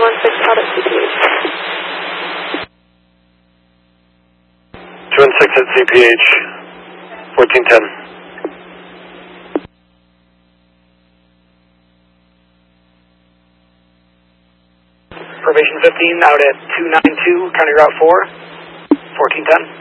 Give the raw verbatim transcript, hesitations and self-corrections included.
one six out at C P H. two one six at C P H, fourteen ten. Probation fifteen out at two nine two, County Route four, fourteen ten.